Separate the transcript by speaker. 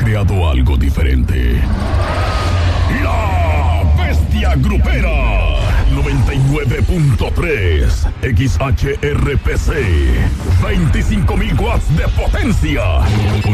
Speaker 1: creado algo diferente. La Bestia Grupera 99.3 XHRPC, 25.000 watts de potencia.